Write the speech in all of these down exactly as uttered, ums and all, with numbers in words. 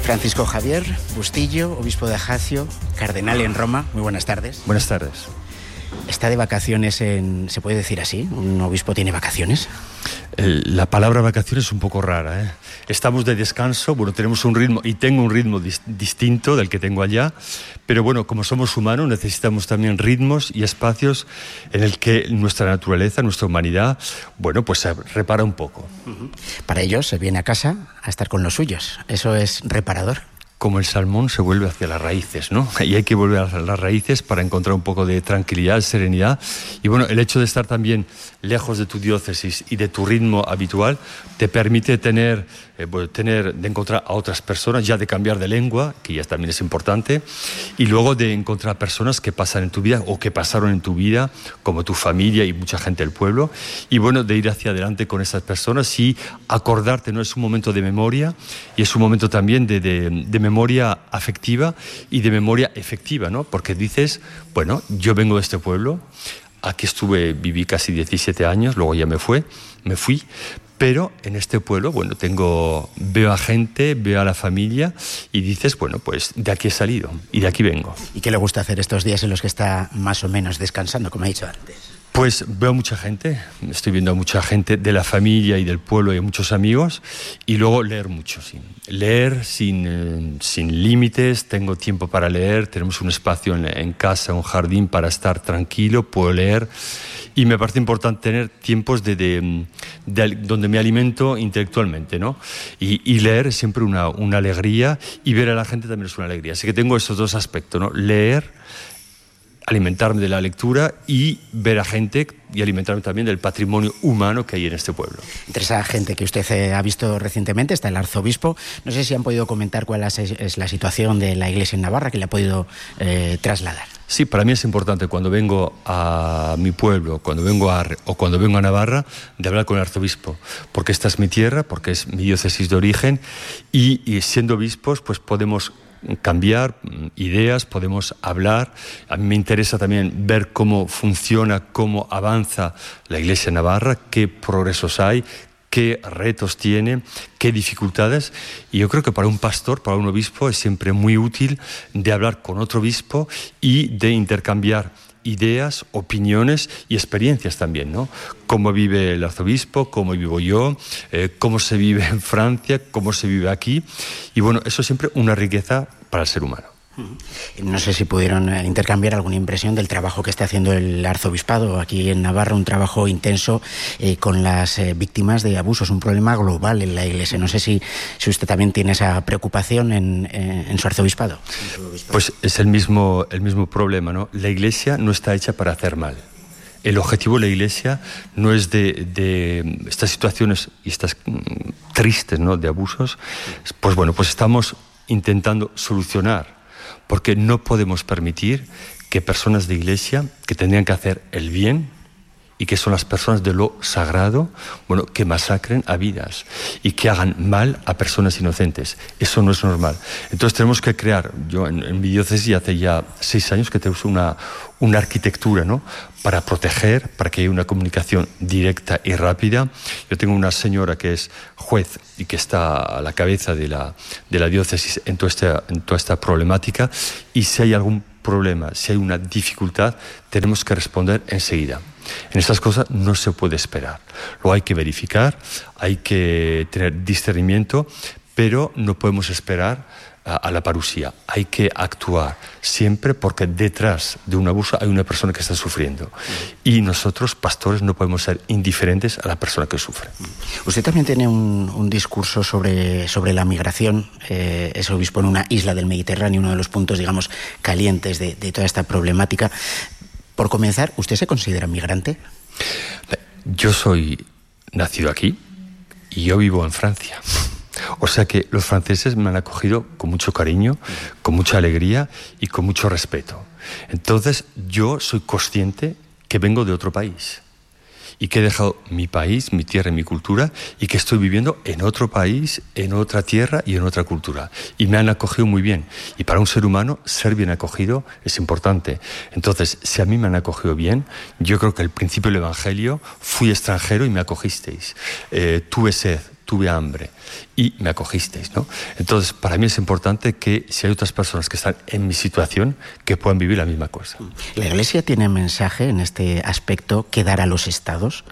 Francisco Javier Bustillo, obispo de Ajaccio, cardenal en Roma. Muy buenas tardes. Buenas tardes. ¿Está de vacaciones en... ¿Se puede decir así? ¿Un obispo tiene vacaciones? El, la palabra vacaciones es un poco rara, ¿eh? Estamos de descanso, bueno, tenemos un ritmo, y tengo un ritmo dis, distinto del que tengo allá, pero bueno, como somos humanos necesitamos también ritmos y espacios en el que nuestra naturaleza, nuestra humanidad, bueno, pues se repara un poco. Uh-huh. Para ello se viene a casa a estar con los suyos. ¿Eso es reparador? Como el salmón se vuelve hacia las raíces, ¿no? Y hay que volver a las raíces para encontrar un poco de tranquilidad, serenidad. Y bueno, el hecho de estar también lejos de tu diócesis y de tu ritmo habitual te permite tener, eh, bueno, tener, de encontrar a otras personas, ya de cambiar de lengua, que ya también es importante, y luego de encontrar personas que pasan en tu vida o que pasaron en tu vida, como tu familia y mucha gente del pueblo, y bueno, de ir hacia adelante con esas personas y acordarte, ¿no? Es un momento de memoria y es un momento también de, de, de memoria afectiva y de memoria efectiva, ¿no? Porque dices, bueno, yo vengo de este pueblo, aquí estuve, viví casi diecisiete años, luego ya me fue, me fui, pero en este pueblo, bueno, tengo, veo a gente, veo a la familia y dices, bueno, pues de aquí he salido y de aquí vengo. ¿Y qué le gusta hacer estos días en los que está más o menos descansando, como he dicho antes? Pues veo mucha gente, estoy viendo a mucha gente de la familia y del pueblo y a muchos amigos, y luego leer mucho, sí. Leer sin, eh, sin límites, tengo tiempo para leer, tenemos un espacio en, en casa, un jardín para estar tranquilo, puedo leer, y me parece importante tener tiempos de, de, de, donde me alimento intelectualmente, ¿no? Y, y leer es siempre una, una alegría, y ver a la gente también es una alegría. Así que tengo esos dos aspectos, ¿no? Leer, alimentarme de la lectura y ver a gente y alimentarme también del patrimonio humano que hay en este pueblo. Entre esa gente que usted ha visto recientemente está el arzobispo. No sé si han podido comentar cuál es la situación de la Iglesia en Navarra, que le ha podido eh, trasladar. Sí, para mí es importante cuando vengo a mi pueblo, cuando vengo a, o cuando vengo a Navarra, de hablar con el arzobispo, porque esta es mi tierra, porque es mi diócesis de origen, y, y siendo obispos, pues podemos cambiar ideas, podemos hablar. A mí me interesa también ver cómo funciona, cómo avanza la Iglesia Navarra, qué progresos hay, qué retos tiene, qué dificultades. Y yo creo que para un pastor, para un obispo, es siempre muy útil de hablar con otro obispo y de intercambiar ideas, opiniones y experiencias también, ¿no? Cómo vive el arzobispo, cómo vivo yo, eh, cómo se vive en Francia, cómo se vive aquí. Y bueno, eso es siempre una riqueza para el ser humano. No sé si pudieron intercambiar alguna impresión del trabajo que está haciendo el arzobispado aquí en Navarra, un trabajo intenso eh, con las eh, víctimas de abusos, un problema global en la Iglesia. No sé si, si usted también tiene esa preocupación en, en, en su arzobispado. Pues es el mismo, el mismo problema, ¿no? La Iglesia no está hecha para hacer mal. El objetivo de la Iglesia no es de, de estas situaciones y estas mm, tristes, ¿no?, de abusos. Pues bueno, pues estamos intentando solucionar, porque no podemos permitir que personas de Iglesia que tendrían que hacer el bien y que son las personas de lo sagrado, bueno, que masacren a vidas y que hagan mal a personas inocentes. Eso no es normal. Entonces tenemos que crear, yo en, en mi diócesis hace ya seis años que tenemos una, una arquitectura, ¿no?, para proteger, para que haya una comunicación directa y rápida. Yo tengo una señora que es juez y que está a la cabeza de la, de la diócesis en toda, esta, en toda esta problemática, y si hay algún problema, si hay una dificultad, tenemos que responder enseguida. En estas cosas no se puede esperar. Lo hay que verificar, hay que tener discernimiento, pero no podemos esperar a, a la parusía. Hay que actuar siempre, porque detrás de un abuso hay una persona que está sufriendo. Y nosotros, pastores, no podemos ser indiferentes a la persona que sufre. Usted también tiene un, un discurso sobre, sobre la migración. Eh, es obispo en una isla del Mediterráneo, uno de los puntos, digamos, calientes de, de toda esta problemática. Por comenzar, ¿usted se considera migrante? Yo soy nacido aquí y yo vivo en Francia. O sea que los franceses me han acogido con mucho cariño, con mucha alegría y con mucho respeto. Entonces yo soy consciente que vengo de otro país y que he dejado mi país, mi tierra y mi cultura, y que estoy viviendo en otro país, en otra tierra y en otra cultura. Y me han acogido muy bien. Y para un ser humano, ser bien acogido es importante. Entonces, si a mí me han acogido bien, yo creo que el principio del Evangelio, fui extranjero y me acogisteis. Eh, tuve sed, tuve hambre y me acogisteis, ¿no? Entonces, para mí es importante que si hay otras personas que están en mi situación, que puedan vivir la misma cosa. ¿La Iglesia tiene mensaje en este aspecto que dar a los estados?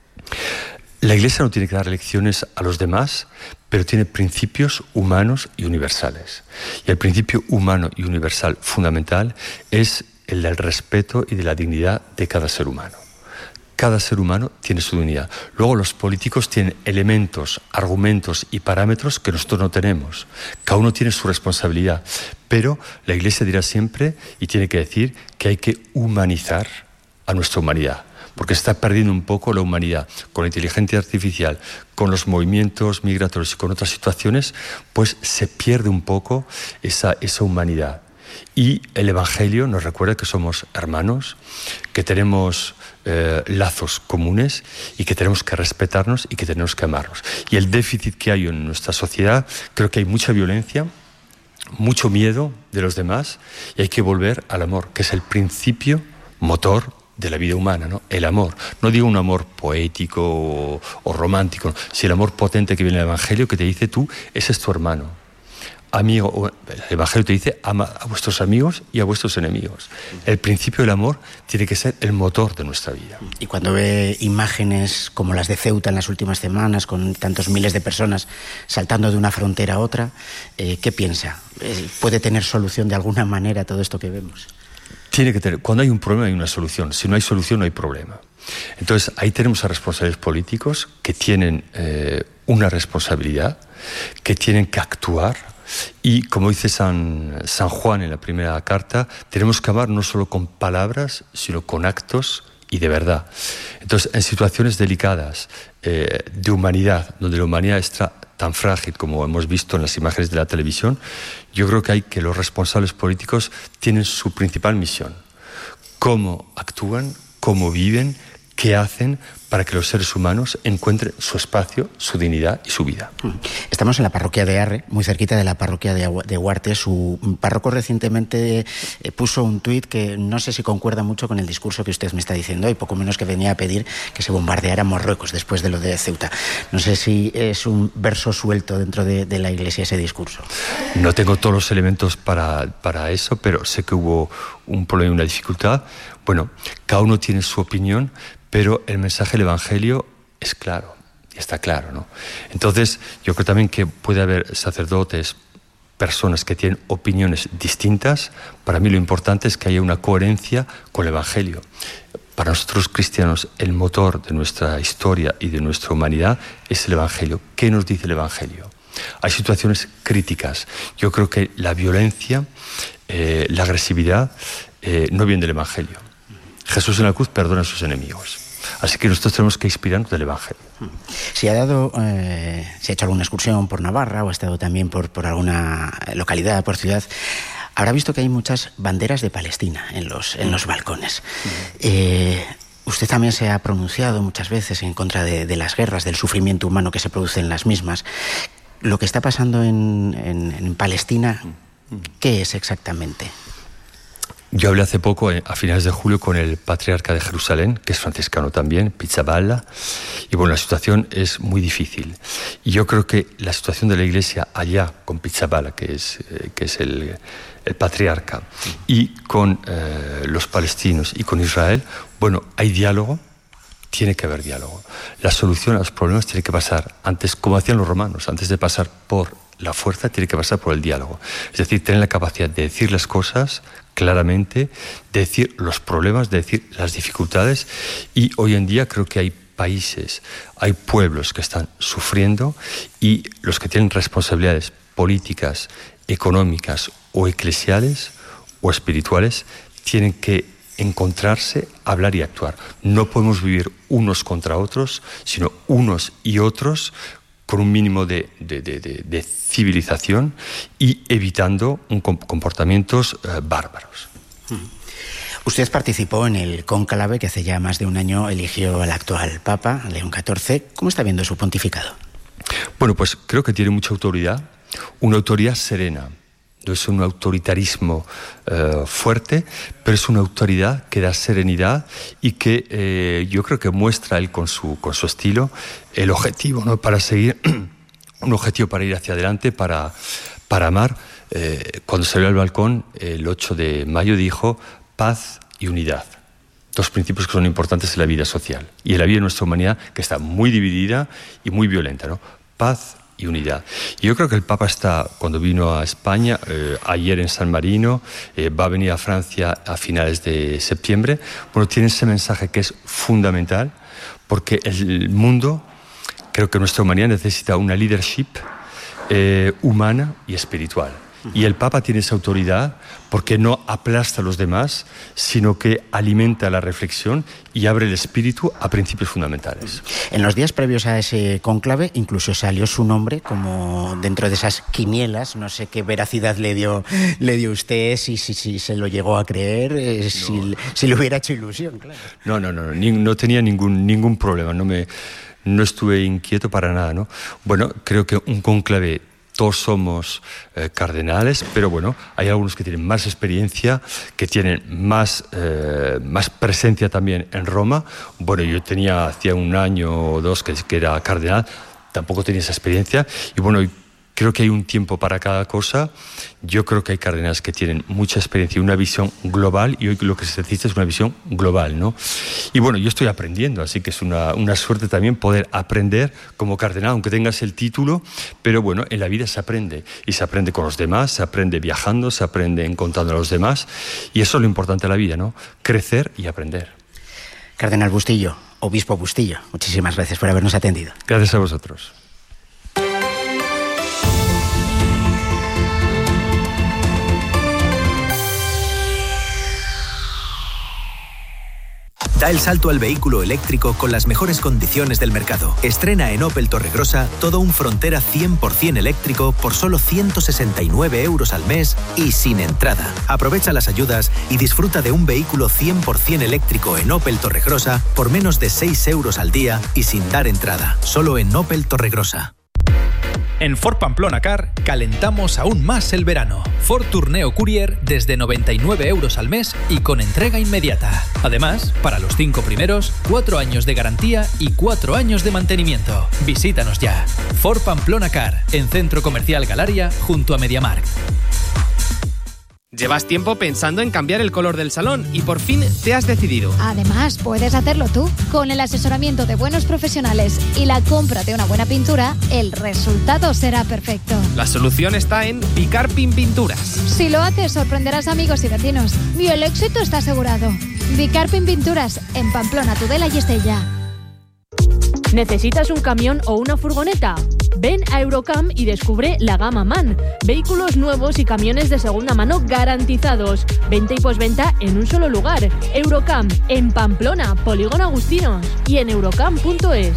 La Iglesia no tiene que dar lecciones a los demás, pero tiene principios humanos y universales. Y el principio humano y universal fundamental es el del respeto y de la dignidad de cada ser humano. Cada ser humano tiene su dignidad. Luego los políticos tienen elementos, argumentos y parámetros que nosotros no tenemos. Cada uno tiene su responsabilidad. Pero la Iglesia dirá siempre y tiene que decir que hay que humanizar a nuestra humanidad. Porque se está perdiendo un poco la humanidad con la inteligencia artificial, con los movimientos migratorios y con otras situaciones, pues se pierde un poco esa, esa humanidad. Y el Evangelio nos recuerda que somos hermanos, que tenemos eh, lazos comunes y que tenemos que respetarnos y que tenemos que amarnos. Y el déficit que hay en nuestra sociedad, creo que hay mucha violencia, mucho miedo de los demás y hay que volver al amor, que es el principio motor de la vida humana, ¿no? El amor. No digo un amor poético o, o romántico, ¿no? Si el amor potente que viene en el Evangelio, que te dice tú, ese es tu hermano. Amigo, el Evangelio te dice, ama a vuestros amigos y a vuestros enemigos. El principio del amor tiene que ser el motor de nuestra vida. Y cuando ve imágenes como las de Ceuta en las últimas semanas, con tantos miles de personas saltando de una frontera a otra, eh, ¿qué piensa? ¿Puede tener solución de alguna manera todo esto que vemos? Tiene que tener, cuando hay un problema hay una solución, si no hay solución no hay problema. Entonces ahí tenemos a responsables políticos que tienen eh, una responsabilidad, que tienen que actuar y como dice San, San Juan en la primera carta, tenemos que amar no solo con palabras, sino con actos y de verdad. Entonces en situaciones delicadas eh, de humanidad, donde la humanidad está tan frágil como hemos visto en las imágenes de la televisión, yo creo que hay que los responsables políticos tienen su principal misión. Cómo actúan, cómo viven, qué hacen para que los seres humanos encuentren su espacio, su dignidad y su vida. Estamos en la parroquia de Arre, muy cerquita de la parroquia de, de Huarte. Su párroco recientemente eh, puso un tuit que no sé si concuerda mucho con el discurso que usted me está diciendo y poco menos que venía a pedir que se bombardeara Marruecos después de lo de Ceuta. No sé si es un verso suelto dentro de, de la Iglesia ese discurso. No tengo todos los elementos para, para eso, pero sé que hubo un problema y una dificultad. Bueno, cada uno tiene su opinión, pero el mensaje del Evangelio es claro, y está claro, ¿no? Entonces, yo creo también que puede haber sacerdotes, personas que tienen opiniones distintas. Para mí lo importante es que haya una coherencia con el Evangelio. Para nosotros cristianos, el motor de nuestra historia y de nuestra humanidad es el Evangelio. ¿Qué nos dice el Evangelio? Hay situaciones críticas. Yo creo que la violencia, eh, la agresividad, eh, no viene del Evangelio. Jesús en la cruz perdona a sus enemigos. Así que nosotros tenemos que inspirarnos del Evangelio. Si ha dado, eh, si ha hecho alguna excursión por Navarra o ha estado también por, por alguna localidad, por ciudad, habrá visto que hay muchas banderas de Palestina en los, en los balcones. Eh, usted también se ha pronunciado muchas veces en contra de, de las guerras, del sufrimiento humano que se produce en las mismas. Lo que está pasando en, en, en Palestina, ¿qué es exactamente? Yo hablé hace poco, a finales de julio, con el patriarca de Jerusalén, que es franciscano también, Pizzaballa, y bueno, la situación es muy difícil. Y yo creo que la situación de la Iglesia allá, con Pizzaballa, que es, eh, que es el, el patriarca, y con eh, los palestinos y con Israel, bueno, hay diálogo, tiene que haber diálogo. La solución a los problemas tiene que pasar antes, como hacían los romanos, antes de pasar por la fuerza, tiene que pasar por el diálogo. Es decir, tener la capacidad de decir las cosas claramente, de decir los problemas, de decir las dificultades. Y hoy en día creo que hay países, hay pueblos que están sufriendo y los que tienen responsabilidades políticas, económicas o eclesiales o espirituales tienen que encontrarse, hablar y actuar. No podemos vivir unos contra otros, sino unos y otros con un mínimo de, de, de, de, de civilización y evitando un comportamientos eh, bárbaros. Usted participó en el cónclave que hace ya más de un año eligió al actual Papa, León catorce. ¿Cómo está viendo su pontificado? Bueno, pues creo que tiene mucha autoridad, una autoridad serena. no es un autoritarismo eh, fuerte, pero es una autoridad que da serenidad y que eh, yo creo que muestra él con su, con su estilo el objetivo, ¿no? Para seguir, un objetivo para ir hacia adelante, para, para amar. Eh, cuando salió al balcón el ocho de mayo dijo paz y unidad. Dos principios que son importantes en la vida social y en la vida de nuestra humanidad, que está muy dividida y muy violenta, ¿no? Paz y unidad. Y yo creo que el Papa está, cuando vino a España, eh, ayer en San Marino, eh, va a venir a Francia a finales de septiembre, bueno, tiene ese mensaje que es fundamental, porque el mundo, creo que nuestra humanidad necesita una leadership eh, humana y espiritual. Y el Papa tiene esa autoridad porque no aplasta a los demás, sino que alimenta la reflexión y abre el espíritu a principios fundamentales. En los días previos a ese cónclave incluso salió su nombre como dentro de esas quinielas. No sé qué veracidad le dio, le dio usted, si, si, si se lo llegó a creer, eh, si, no. si le hubiera hecho ilusión, claro. No, no, no, ni, no tenía ningún, ningún problema, no, me, no estuve inquieto para nada, ¿no? Bueno, creo que un cónclave, todos somos eh, cardenales, pero bueno, hay algunos que tienen más experiencia, que tienen más, eh, más presencia también en Roma. Bueno, yo tenía hacía un año o dos que, que era cardenal, tampoco tenía esa experiencia. Y bueno, creo que hay un tiempo para cada cosa. Yo creo que hay cardenales que tienen mucha experiencia y una visión global, y hoy lo que se necesita es una visión global, ¿no? Y bueno, yo estoy aprendiendo, así que es una, una suerte también poder aprender como cardenal, aunque tengas el título, pero bueno, en la vida se aprende, y se aprende con los demás, se aprende viajando, se aprende encontrando a los demás, y eso es lo importante de la vida, ¿no? Crecer y aprender. Cardenal Bustillo, obispo Bustillo, muchísimas gracias por habernos atendido. Gracias a vosotros. Da el salto al vehículo eléctrico con las mejores condiciones del mercado. Estrena en Opel Torregrosa todo un Frontera cien por ciento eléctrico por solo ciento sesenta y nueve euros al mes y sin entrada. Aprovecha las ayudas y disfruta de un vehículo cien por ciento eléctrico en Opel Torregrosa por menos de seis euros al día y sin dar entrada. Solo en Opel Torregrosa. En Ford Pamplona Car calentamos aún más el verano. Ford Tourneo Courier desde noventa y nueve euros al mes y con entrega inmediata. Además, para los cinco primeros, cuatro años de garantía y cuatro años de mantenimiento. Visítanos ya. Ford Pamplona Car, en Centro Comercial Galaria, junto a MediaMarkt. Llevas tiempo pensando en cambiar el color del salón y por fin te has decidido. Además, puedes hacerlo tú. Con el asesoramiento de buenos profesionales y la compra de una buena pintura, el resultado será perfecto. La solución está en Bicarpin Pinturas. Si lo haces, sorprenderás amigos y vecinos. Y el éxito está asegurado. Bicarpin Pinturas, en Pamplona, Tudela y Estella. ¿Necesitas un camión o una furgoneta? Ven a Eurocam y descubre la gama MAN. Vehículos nuevos y camiones de segunda mano garantizados. Venta y posventa en un solo lugar. Eurocam, en Pamplona, Polígono Agustinos. Y en eurocam punto es.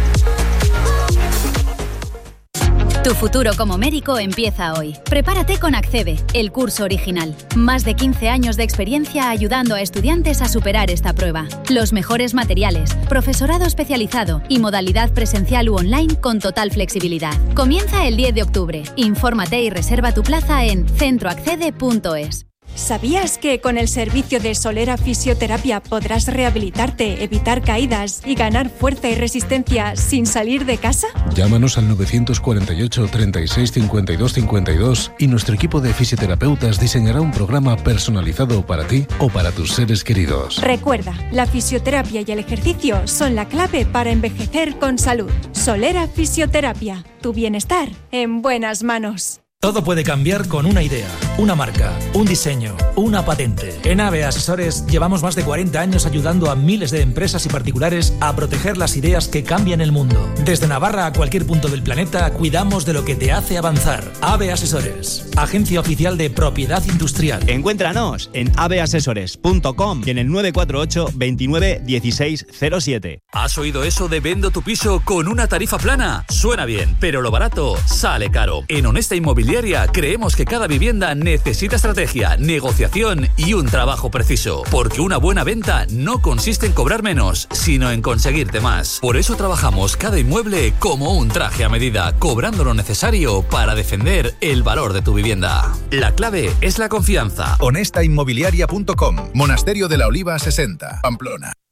Tu futuro como médico empieza hoy. Prepárate con Accede, el curso original. Más de quince años de experiencia ayudando a estudiantes a superar esta prueba. Los mejores materiales, profesorado especializado y modalidad presencial u online con total flexibilidad. Comienza el diez de octubre. Infórmate y reserva tu plaza en centro accede punto es. ¿Sabías que con el servicio de Solera Fisioterapia podrás rehabilitarte, evitar caídas y ganar fuerza y resistencia sin salir de casa? Llámanos al nueve cuatro ocho, treinta y seis, cincuenta y dos, cincuenta y dos y nuestro equipo de fisioterapeutas diseñará un programa personalizado para ti o para tus seres queridos. Recuerda, la fisioterapia y el ejercicio son la clave para envejecer con salud. Solera Fisioterapia, tu bienestar en buenas manos. Todo puede cambiar con una idea, una marca, un diseño, una patente. En A B E Asesores llevamos más de cuarenta años ayudando a miles de empresas y particulares a proteger las ideas que cambian el mundo. Desde Navarra a cualquier punto del planeta, cuidamos de lo que te hace avanzar. A B E Asesores, agencia oficial de propiedad industrial. Encuéntranos en a b asesores punto com y en el nueve cuatro ocho, veintinueve, dieciséis, cero siete. ¿Has oído eso de vendo tu piso con una tarifa plana? Suena bien, pero lo barato sale caro. En Honesta Inmobiliaria creemos que cada vivienda necesita estrategia, negociación y un trabajo preciso. Porque una buena venta no consiste en cobrar menos, sino en conseguirte más. Por eso trabajamos cada inmueble como un traje a medida, cobrando lo necesario para defender el valor de tu vivienda. La clave es la confianza. honesta inmobiliaria punto com, Monasterio de la Oliva sesenta, Pamplona.